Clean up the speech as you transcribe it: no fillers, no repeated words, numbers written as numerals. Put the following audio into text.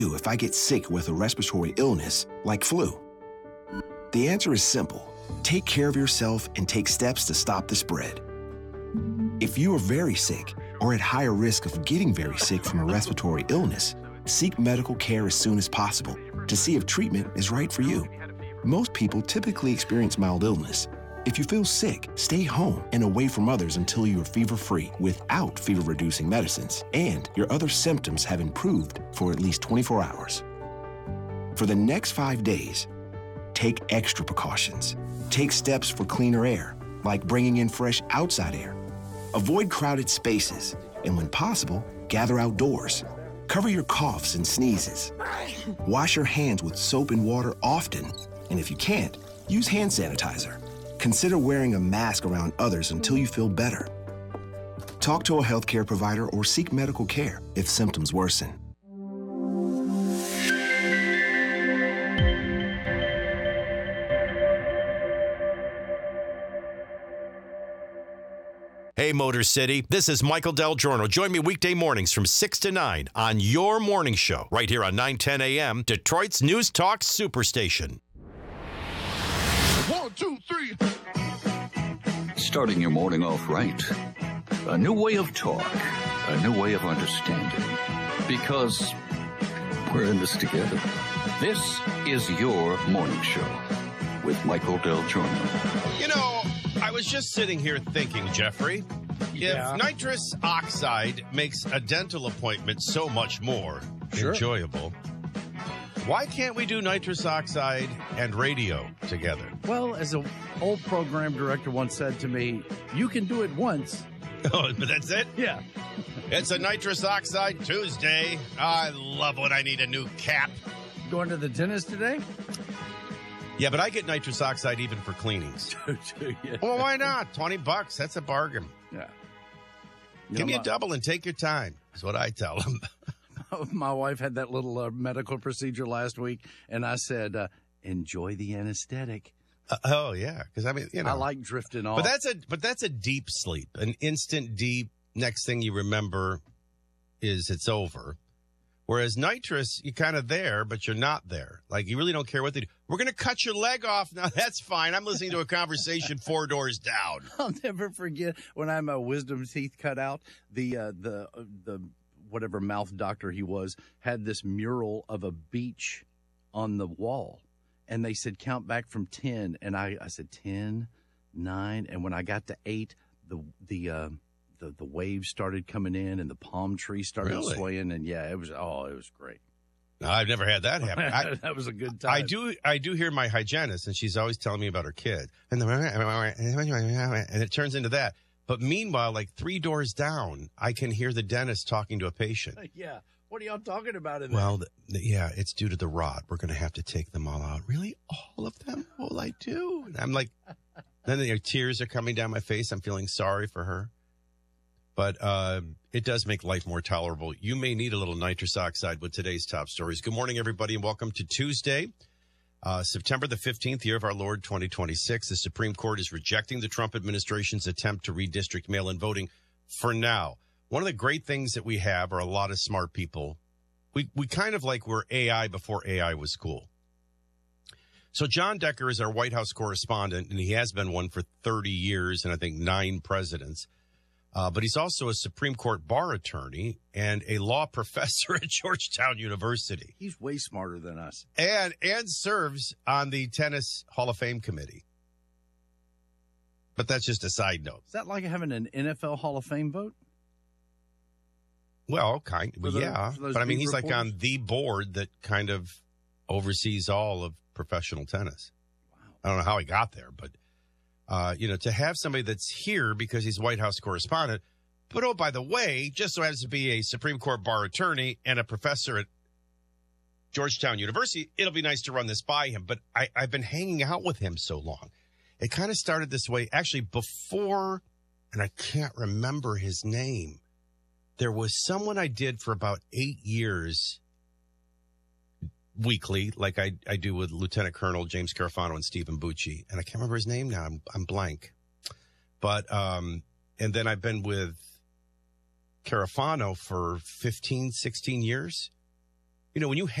do if I get sick with a respiratory illness like flu? The answer is simple. Take care of yourself and take steps to stop the spread. If you are very sick or at higher risk of getting very sick from a respiratory illness, seek medical care as soon as possible to see if treatment is right for you. Most people typically experience mild illness. If you feel sick, stay home and away from others until you are fever-free without fever-reducing medicines and your other symptoms have improved for at least 24 hours. For the next 5 days, take extra precautions. Take steps for cleaner air, like bringing in fresh outside air. Avoid crowded spaces, and when possible, gather outdoors. Cover your coughs and sneezes. Wash your hands with soap and water often, and if you can't, use hand sanitizer. Consider wearing a mask around others until you feel better. Talk to a healthcare provider or seek medical care if symptoms worsen. Hey, Motor City, this is Michael Del Giorno. Join me weekday mornings from 6 to 9 on your morning show, right here on 910 a.m., Detroit's News Talk Superstation. 1, 2, 3. Starting your morning off right. A new way of talk. A new way of understanding. Because we're in this together. This is your morning show with Michael Del Giorno. You know, I was just sitting here thinking, Jeffrey, if nitrous oxide makes a dental appointment so much more enjoyable, why can't we do nitrous oxide and radio together? Well, as an old program director once said to me, you can do it once. Oh, but that's it? Yeah. It's a nitrous oxide Tuesday. I love when I need a new cap. Going to the dentist today? Yeah, but I get nitrous oxide even for cleanings. Yeah. Well, why not? $20. That's a bargain. Yeah. Give me a double and take your time. That's what I tell them. My wife had that little medical procedure last week, and I said, enjoy the anesthetic. Oh, yeah. Because, I mean, you know. I like drifting off. But that's a deep sleep. An instant deep, next thing you remember is it's over. Whereas nitrous, you're kind of there, but you're not there. Like, you really don't care what they do. We're going to cut your leg off. Now, that's fine. I'm listening to a conversation 4 doors down. I'll never forget when I had my wisdom teeth cut out, the whatever mouth doctor he was had this mural of a beach on the wall. And they said, count back from 10. And I said, 10, 9. And when I got to 8, the waves started coming in and the palm tree started swaying. And yeah, it was great. No, I've never had that happen. That was a good time. I do hear my hygienist, and she's always telling me about her kid. And it turns into that. But meanwhile, like 3 doors down, I can hear the dentist talking to a patient. Yeah. What are y'all talking about in there? Well, yeah, it's due to the rot. We're going to have to take them all out. Really? All of them? Well, I do. And I'm like, then the tears are coming down my face. I'm feeling sorry for her. But it does make life more tolerable. You may need a little nitrous oxide with today's top stories. Good morning, everybody, and welcome to Tuesday, September the 15th, year of our Lord, 2026. The Supreme Court is rejecting the Trump administration's attempt to redistrict mail-in voting for now. One of the great things that we have are a lot of smart people. We kind of like we're AI before AI was cool. So John Decker is our White House correspondent, and he has been one for 30 years and I think 9 presidents. But he's also a Supreme Court bar attorney and a law professor at Georgetown University. He's way smarter than us. And serves on the Tennis Hall of Fame committee. But that's just a side note. Is that like having an NFL Hall of Fame vote? Well, yeah. But I mean, he's like on the board that kind of oversees all of professional tennis. Wow. I don't know how he got there, but to have somebody that's here because he's White House correspondent, but oh, by the way, just so happens to be a Supreme Court bar attorney and a professor at Georgetown University, it'll be nice to run this by him. But I've been hanging out with him so long. It kind of started this way, actually, before, and I can't remember his name. There was someone I did for about 8 years weekly, like I do with Lieutenant Colonel James Carafano and Stephen Bucci. And I can't remember his name now. I'm blank. But, and then I've been with Carafano for 15, 16 years. You know, when you